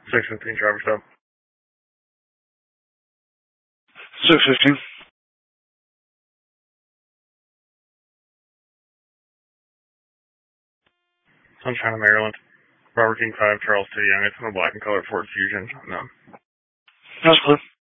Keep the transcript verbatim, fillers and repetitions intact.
six fifteen traffic stop. six fifteen. Sunshine of Maryland. Robert King five, Charles T. Young. It's in a black and color Ford Fusion. No. That's clear.